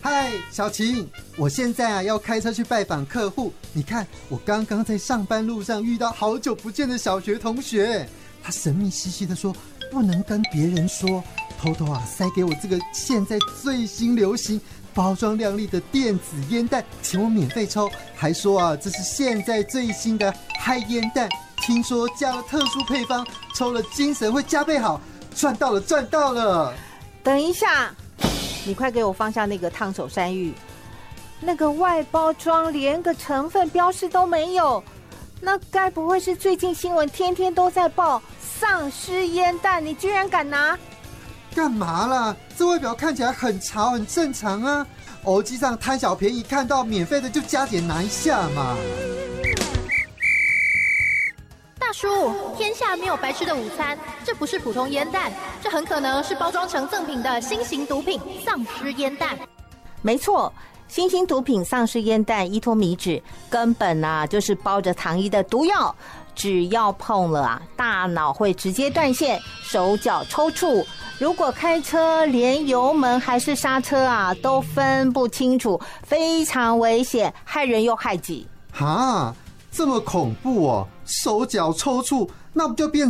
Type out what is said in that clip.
嗨，小晴，我现在要开车去拜访客户。你看，我刚刚在上班路上遇到好久不见的小学同学，他神秘兮兮的说不能跟别人说，偷偷塞给我这个现在最新流行、包装亮丽的电子烟弹，请我免费抽，还说这是现在最新的嗨烟弹，听说加了特殊配方，抽了精神会加倍好，赚到了，赚到了！ 等一下。你快给我放下那个烫手山芋，那个外包装连个成分标示都没有，那该不会是最近新闻天天都在报丧尸烟弹？你居然敢拿？ 干嘛啦？这外表看起来很潮，很正常啊。偶机上贪小便宜，看到免费的就加减拿一下嘛。 大叔，天下没有白吃的午餐，这不是普通烟弹，这很可能是包装成赠品的新型毒品丧尸烟弹。 没错，新型毒品丧尸烟弹依托米酯，根本就是包着糖衣的毒药，只要碰了大脑会直接断线，手脚抽搐，如果开车连油门还是刹车都分不清楚，非常危险，害人又害己。 哈，这么恐怖哦！手脚抽搐，那不就变